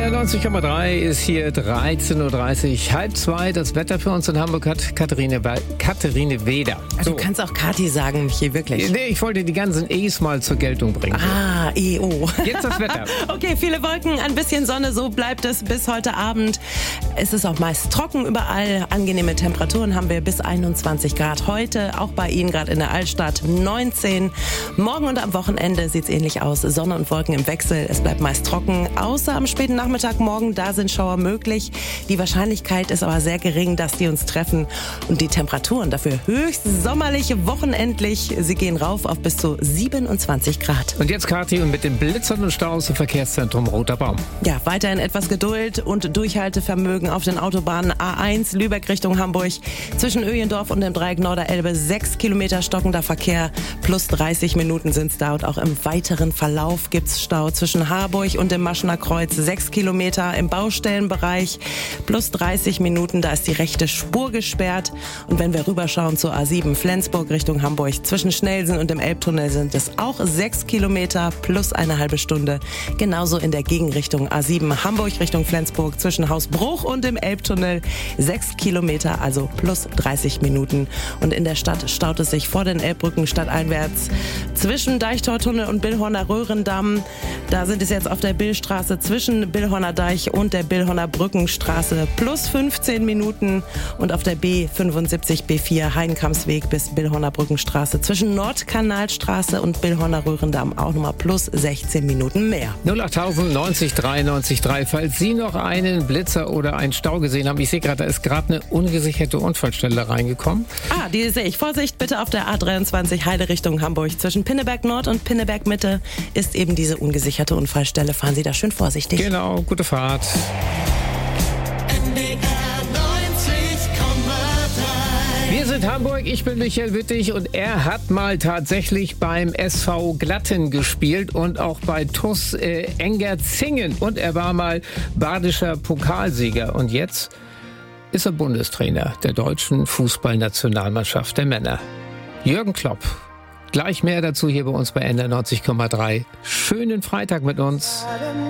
NDR 90,3 ist hier 13.30 Uhr, 1:30. Das Wetter für uns in Hamburg hat Katharine Weder. Also du kannst auch Kathi sagen, Michi, wirklich. Nee, ich wollte die ganzen E's mal zur Geltung bringen. Ah, E-O. Jetzt das Wetter. Okay, viele Wolken, ein bisschen Sonne, so bleibt es bis heute Abend. Es ist auch meist trocken überall. Angenehme Temperaturen haben wir bis 21 Grad heute. Auch bei Ihnen gerade in der Altstadt 19. Morgen und am Wochenende sieht es ähnlich aus. Sonne und Wolken im Wechsel. Es bleibt meist trocken. Außer am späten Nachmittag morgen, da sind Schauer möglich. Die Wahrscheinlichkeit ist aber sehr gering, dass die uns treffen. Und die Temperaturen dafür höchst sommerlich, wochenendlich. Sie gehen rauf auf bis zu 27 Grad. Und jetzt Kathi und mit dem Blitzern und Staus im Verkehrszentrum Roter Baum. Ja, weiterhin etwas Geduld und Durchhaltevermögen auf den Autobahnen A1 Lübeck Richtung Hamburg. Zwischen Öjendorf und dem Dreieck Norderelbe 6 Kilometer stockender Verkehr. Plus 30 Minuten sind's da und auch im weiteren Verlauf gibt's Stau zwischen Harburg und dem Maschener Kreuz. 6 Kilometer im Baustellenbereich. Plus 30 Minuten, da ist die rechte Spur gesperrt. Und wenn wir rüberschauen zur A7 Flensburg Richtung Hamburg, zwischen Schnellsen und dem Elbtunnel sind es auch 6 Kilometer plus eine halbe Stunde. Genauso in der Gegenrichtung A7 Hamburg Richtung Flensburg zwischen Hausbruch und dem Elbtunnel 6 Kilometer, also plus 30 Minuten. Und in der Stadt staut es sich vor den Elbbrücken stadteinwärts zwischen Deichtortunnel und Billhorner Röhrendamm. Da sind es jetzt auf der Billstraße zwischen Billhorner Deich und der Billhorner Brückenstraße plus 15 Minuten und auf der B75 B4 Heidenkampsweg bis Billhorner Brückenstraße zwischen Nordkanalstraße und Billhorner Röhrendamm auch nochmal plus 16 Minuten mehr. 08000 90 93 3, falls Sie noch einen Blitzer oder einen Stau gesehen haben. Ich sehe gerade, da ist gerade eine ungesicherte Unfallstelle reingekommen. Ah, die sehe ich. Vorsicht bitte auf der A23 Heide Richtung Hamburg. Zwischen Pinneberg Nord und Pinneberg Mitte ist eben diese ungesicherte Unfallstelle. Fahren Sie da schön vorsichtig. Genau, gute Fahrt. Wir sind Hamburg, ich bin Michael Wittig und er hat mal tatsächlich beim SV Glatten gespielt und auch bei TuS Engerzingen und er war mal badischer Pokalsieger und jetzt ist er Bundestrainer der deutschen Fußballnationalmannschaft der Männer. Jürgen Klopp. Gleich mehr dazu hier bei uns bei NDR 90,3. Schönen Freitag mit uns.